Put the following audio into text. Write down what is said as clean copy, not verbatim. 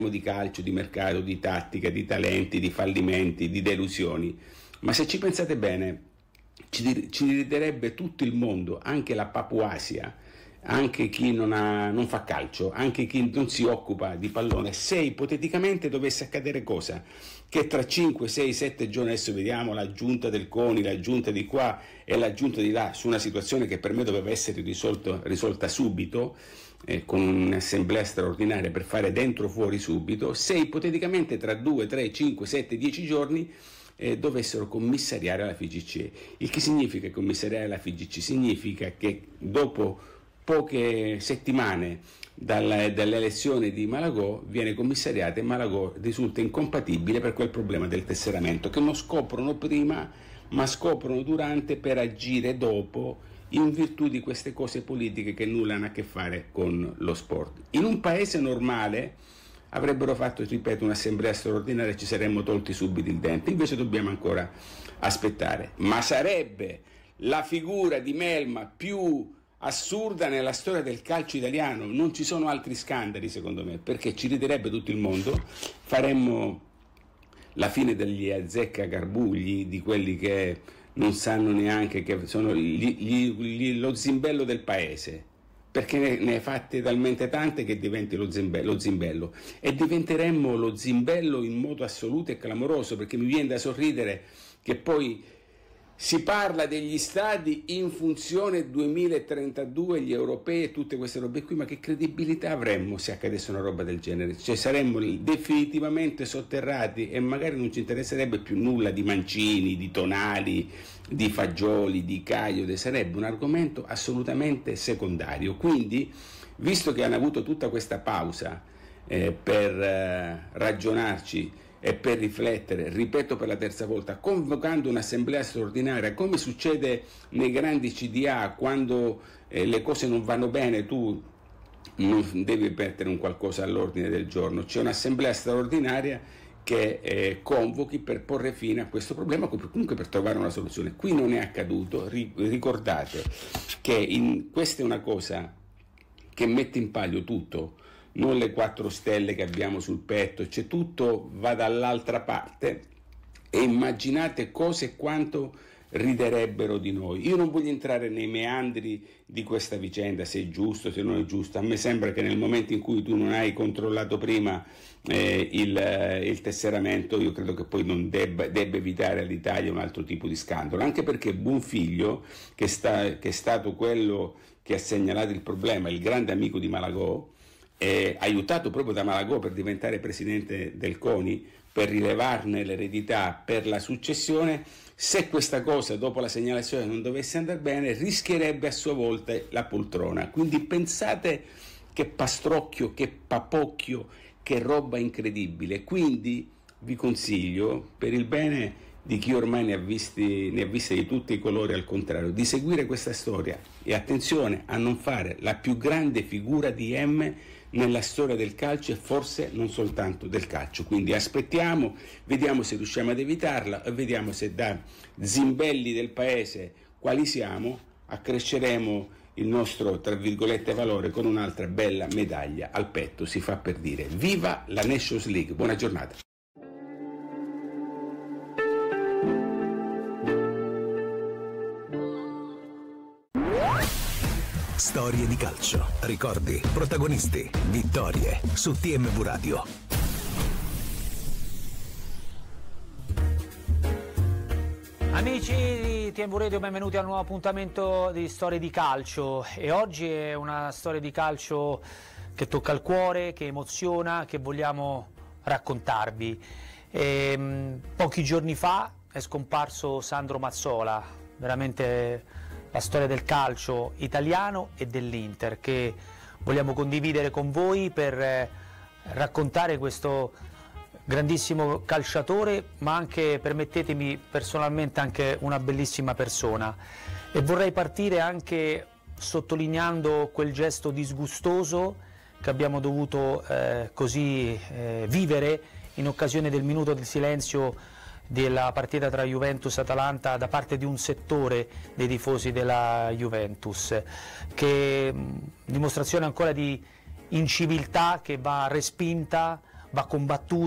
di calcio, di mercato, di tattica, di talenti, di fallimenti, di delusioni, ma se ci pensate bene ci riderebbe tutto il mondo, anche la Papuasia, anche chi non fa calcio, anche chi non si occupa di pallone, se ipoteticamente dovesse accadere cosa? Che tra 5, 6, 7 giorni, adesso vediamo la giunta del CONI, la giunta di qua e la giunta di là, su una situazione che per me doveva essere risolta subito, con un'assemblea straordinaria per fare dentro fuori subito, se ipoteticamente tra 2, 3, 5, 7, 10 giorni dovessero commissariare la FIGC. Il che significa commissariare la FIGC? Significa che dopo poche settimane dall'elezione di Malagò viene commissariata e Malagò risulta incompatibile per quel problema del tesseramento, che non scoprono prima ma scoprono durante per agire dopo, in virtù di queste cose politiche che nulla hanno a che fare con lo sport. In un paese normale avrebbero fatto, ripeto, un'assemblea straordinaria e ci saremmo tolti subito il dente, invece dobbiamo ancora aspettare. Ma sarebbe la figura di Melma più assurda nella storia del calcio italiano. Non ci sono altri scandali, secondo me, perché ci riderebbe tutto il mondo. Faremmo la fine degli azzeccagarbugli, di quelli che non sanno neanche che sono lo zimbello del paese, perché ne hai fatte talmente tante che diventi lo zimbello, e diventeremmo lo zimbello in modo assoluto e clamoroso, perché mi viene da sorridere che poi si parla degli stadi in funzione 2032, gli europei e tutte queste robe qui, ma che credibilità avremmo se accadesse una roba del genere? Cioè saremmo definitivamente sotterrati e magari non ci interesserebbe più nulla di Mancini, di Tonali, di Fagioli, di Caio, sarebbe un argomento assolutamente secondario. Quindi, visto che hanno avuto tutta questa pausa per ragionarci e per riflettere, ripeto per la terza volta, convocando un'assemblea straordinaria, come succede nei grandi CDA, quando le cose non vanno bene, tu non devi mettere un qualcosa all'ordine del giorno, c'è un'assemblea straordinaria che convochi per porre fine a questo problema, comunque per trovare una soluzione. Qui non è accaduto. Ricordate che questa è una cosa che mette in palio tutto, non le 4 stelle che abbiamo sul petto, c'è tutto, va dall'altra parte, e immaginate cosa e quanto riderebbero di noi. Io non voglio entrare nei meandri di questa vicenda, se è giusto, se non è giusto. A me sembra che nel momento in cui tu non hai controllato prima il tesseramento, io credo che poi non debba evitare all'Italia un altro tipo di scandalo, anche perché Buonfiglio, che è stato quello che ha segnalato il problema, il grande amico di Malagò, aiutato proprio da Malagò per diventare presidente del CONI, per rilevarne l'eredità per la successione, se questa cosa dopo la segnalazione non dovesse andare bene, rischierebbe a sua volta la poltrona. Quindi pensate che pastrocchio, che papocchio, che roba incredibile. Quindi vi consiglio, per il bene di chi ormai ne ha viste di tutti i colori, al contrario, di seguire questa storia, e attenzione a non fare la più grande figura di M nella storia del calcio, e forse non soltanto del calcio. Quindi aspettiamo, vediamo se riusciamo ad evitarla, e vediamo se da zimbelli del paese quali siamo accresceremo il nostro, tra virgolette, valore con un'altra bella medaglia al petto, si fa per dire. Viva la Nations League, buona giornata. Storie di calcio, ricordi, protagonisti, vittorie, su TMV Radio. Amici di TMV Radio, benvenuti al nuovo appuntamento di Storie di calcio, e oggi è una storia di calcio che tocca il cuore, che emoziona, che vogliamo raccontarvi. Pochi giorni fa è scomparso Sandro Mazzola, veramente la storia del calcio italiano e dell'Inter, che vogliamo condividere con voi per raccontare questo grandissimo calciatore, ma anche, permettetemi, personalmente anche una bellissima persona. E vorrei partire anche sottolineando quel gesto disgustoso che abbiamo dovuto vivere in occasione del minuto di silenzio della partita tra Juventus e Atalanta da parte di un settore dei tifosi della Juventus, che dimostrazione ancora di inciviltà che va respinta, va combattuto.